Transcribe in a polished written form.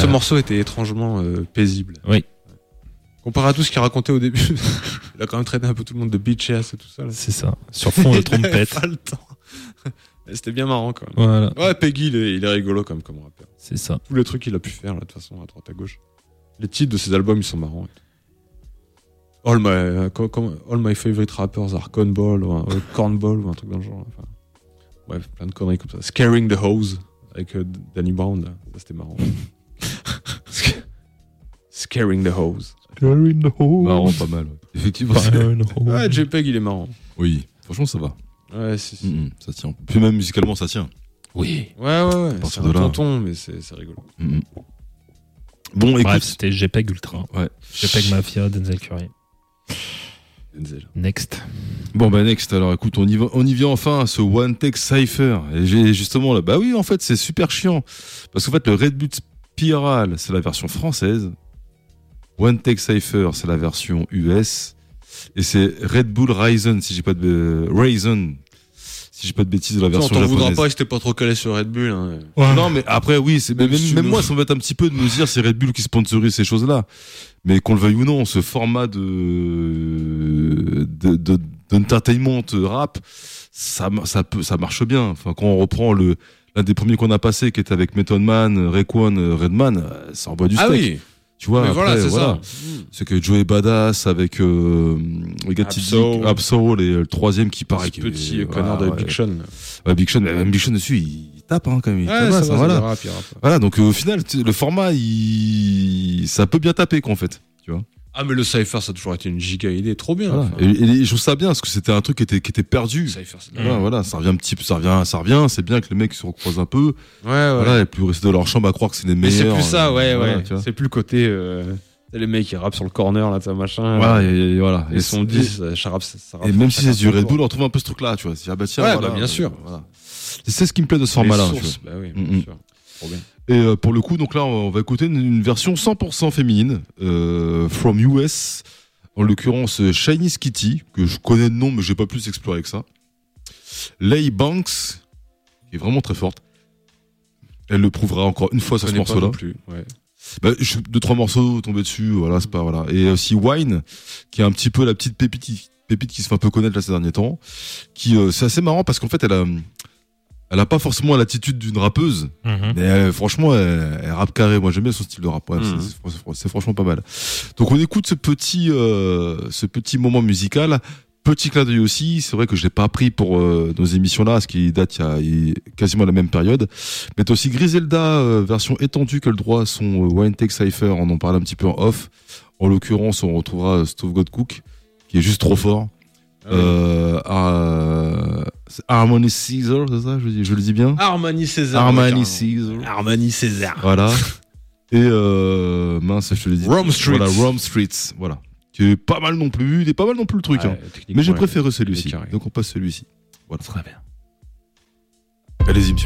ce morceau était étrangement paisible. Oui. Comparé à tout ce qu'il racontait au début, il a quand même traité un peu tout le monde de bitch ass et tout ça. Là. C'est ça. Sur fond de trompette. Pas le temps. C'était bien marrant quand même. Voilà. Ouais, Peggy, il est rigolo comme rappeur. C'est ça. Tous les trucs qu'il a pu faire, là, de toute façon, à droite à gauche. Les titres de ses albums, ils sont marrants. All my favorite rappers are Cornball ou un truc dans le genre. Enfin, bref, plein de conneries comme ça. Scaring the Hose avec Danny Brown, là. Ça, c'était marrant. Scaring the Hose. Scaring the Hose. Marrant, pas mal. Ouais. Effectivement. Ouais, JPEG, il est marrant. Oui, franchement, ça va. Ouais, ça tient. Puis même musicalement, ça tient. Oui. Ouais. C'est un tonton, mais c'est rigolo. Bon, écoute. Bref, c'était JPEG Ultra. Ouais. JPEG Mafia, Denzel Curry. Next. Bon, next. Alors, écoute, on y vient enfin à ce One Take Cypher. Et j'ai justement là. Bah oui, en fait, c'est super chiant. Parce qu'en fait, le Red Bull Spiral, c'est la version française. One Take Cypher, c'est la version US. Et c'est Red Bull Ryzen, si j'ai pas de bêtises, de la version japonaise. On t'en voudra pas, c'était pas trop calé sur Red Bull. Hein. Ouais. Non, mais après, oui, même moi, ça m'embête un petit peu de me dire c'est Red Bull qui sponsorise ces choses-là. Mais qu'on le veuille ou non, ce format d'entertainment rap, ça marche bien. Enfin, quand on reprend l'un des premiers qu'on a passé, qui était avec Method Man, Raekwon, Redman, ça envoie du steak. Oui. Tu vois, après, voilà. C'est que Joey Badass avec Absol et le troisième qui paraît qui petit connard de Big Sean. Ouais, Big Sean, même Big Sean dessus, il tape quand même. Voilà. Voilà, donc au final, le format, ça peut bien taper en fait, tu vois. Ah, mais le Cypher, ça a toujours été une giga idée, trop bien. Voilà. Et je trouve ça bien parce que c'était un truc qui était perdu. Cypher, voilà, ça revient un petit peu, ça revient. C'est bien que les mecs se recroisent un peu. Ouais. Voilà, et plus rester dans leur chambre à croire que c'est les meilleurs. Mais c'est plus ça, ouais. C'est plus le côté. Les mecs qui rappent sur le corner, là, machin. Voilà, et voilà. Et son 10, ça rappe. Et même si c'est du Red Bull, on retrouve un peu ce truc-là, tu vois. Ah bah tiens, ouais, voilà, bien sûr. Voilà. C'est ce qui me plaît de ce format-là. Bah oui, bien sûr. Trop bien. Et pour le coup, donc là, on va écouter une version 100% féminine, from US. En l'occurrence, Shiny Kitty, que je connais de nom, mais j'ai pas plus exploré que ça. Leigh Banks, qui est vraiment très forte. Elle le prouvera encore une fois sur ce morceau-là. Ouais. 2-3 morceaux tombés dessus, voilà, c'est pas, voilà. Et aussi Wine, qui est un petit peu la petite pépite qui se fait un peu connaître là ces derniers temps. C'est assez marrant parce qu'en fait, elle a pas forcément l'attitude d'une rappeuse, mais franchement, elle rappe carré. Moi, j'aime bien son style de rap. Ouais, c'est franchement pas mal. Donc, on écoute ce petit moment musical. Petit clin d'œil aussi. C'est vrai que je l'ai pas appris pour nos émissions-là, ce qui date il y a quasiment la même période. Mais t'as aussi Griselda, version étendue, que le droit à son One Take Cypher. On en parle un petit peu en off. En l'occurrence, on retrouvera Stove God Cook, qui est juste trop fort. Harmony Caesar, c'est ça, je le dis bien. Harmony Caesar. Harmony Caesar. Voilà. Et mince, je te l'ai dit. Rome Streets. Voilà, Rome Streets. Voilà. Qui est pas mal non plus. Il est pas mal non plus le truc. Ouais, mais j'ai préféré celui-ci. Donc on passe celui-ci. Voilà. Très bien. Allez-y, monsieur.